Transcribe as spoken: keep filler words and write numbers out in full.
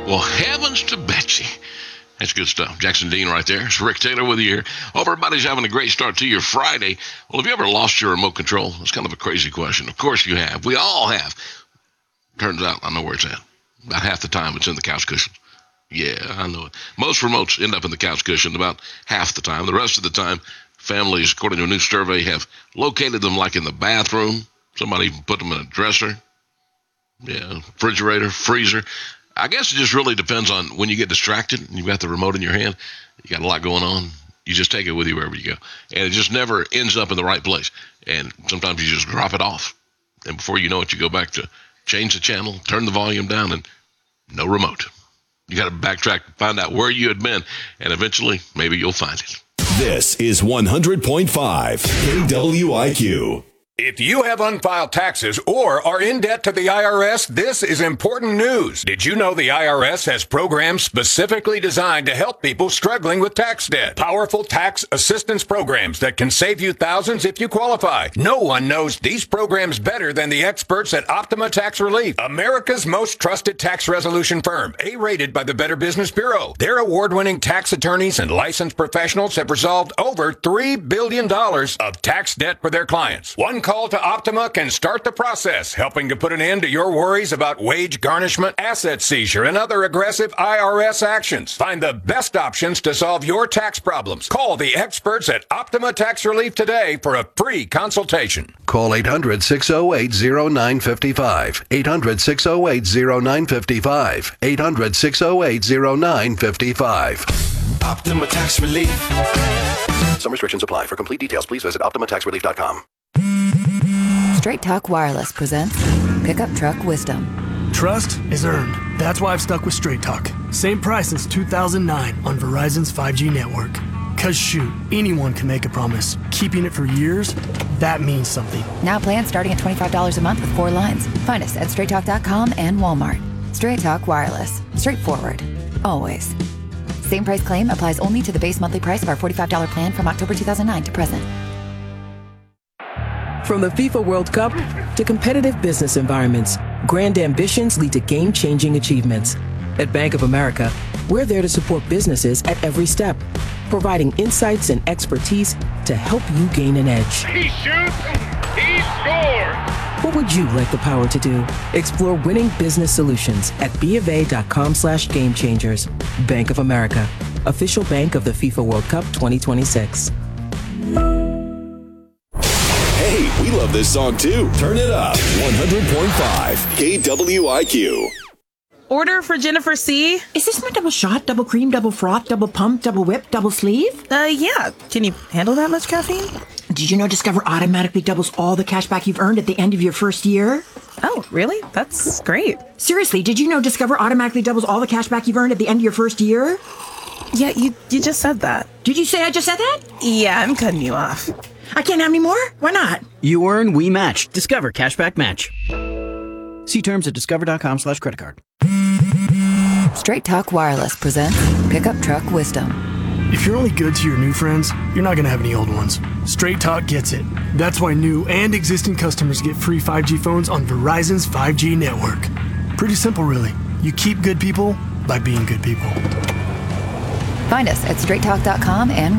Well, heavens to Betsy. That's good stuff. Jackson Dean right there. It's Rick Taylor with you here. Hope everybody's having a great start to your Friday. Well, have you ever lost your remote control? It's kind of a crazy question. Of course you have. We all have. Turns out I know where it's at. About half the time it's in the couch cushion. Yeah, I know it. Most remotes end up in the couch cushion about half the time. The rest of the time, families, according to a new survey, have located them like in the bathroom. Somebody even put them in a dresser. Yeah, refrigerator, freezer. I guess it just really depends on when you get distracted and you've got the remote in your hand. You got a lot going on. You just take it with you wherever you go. And it just never ends up in the right place. And sometimes you just drop it off. And before you know it, you go back to change the channel, turn the volume down, and no remote. You got to backtrack, find out where you had been, and eventually maybe you'll find it. This is one hundred point five K W I Q. If you have unfiled taxes or are in debt to the I R S, this is important news. Did you know the I R S has programs specifically designed to help people struggling with tax debt? Powerful tax assistance programs that can save you thousands if you qualify. No one knows these programs better than the experts at Optima Tax Relief, America's most trusted tax resolution firm, A-rated by the Better Business Bureau. Their award-winning tax attorneys and licensed professionals have resolved over three billion dollars of tax debt for their clients. One call to Optima can start the process, helping to put an end to your worries about wage garnishment, asset seizure, and other aggressive I R S actions. Find the best options to solve your tax problems. Call the experts at Optima Tax Relief today for a free consultation. Call eight hundred, six oh eight, oh nine five five. eight hundred, six oh eight, oh nine five five. eight hundred, six oh eight, oh nine five five. Optima Tax Relief. Some restrictions apply. For complete details, please visit optima tax relief dot com. Straight Talk Wireless presents Pickup Truck Wisdom. Trust is earned. That's why I've stuck with Straight Talk. Same price since two thousand nine on Verizon's five G network. Cause shoot, anyone can make a promise. Keeping it for years, that means something. Now plans starting at twenty-five dollars a month with four lines. Find us at straight talk dot com and Walmart. Straight Talk Wireless. Straightforward. Always. Same price claim applies only to the base monthly price of our forty-five dollars plan from October two thousand nine to present. From the FIFA World Cup to competitive business environments, grand ambitions lead to game-changing achievements. At Bank of America, we're there to support businesses at every step, providing insights and expertise to help you gain an edge. He shoots, he scores! What would you like the power to do? Explore winning business solutions at bofa.com slash game changers. Bank of America, official bank of the FIFA World Cup twenty twenty-six. Hey, we love this song too. Turn it up. one hundred point five K W I Q. Order for Jennifer C. Is this my double shot, double cream, double froth, double pump, double whip, double sleeve? Uh, yeah. Can you handle that much caffeine? Did you know Discover automatically doubles all the cash back you've earned at the end of your first year? Oh, really? That's great. Seriously, did you know Discover automatically doubles all the cash back you've earned at the end of your first year? Yeah, you, you just said that. Did you say I just said that? Yeah, I'm cutting you off. I can't have any more? Why not? You earn, we match. Discover Cashback Match. See terms at discover.com slash credit card. Straight Talk Wireless presents Pickup Truck Wisdom. If you're only good to your new friends, you're not going to have any old ones. Straight Talk gets it. That's why new and existing customers get free five G phones on Verizon's five G network. Pretty simple, really. You keep good people by being good people. Find us at straight talk dot com and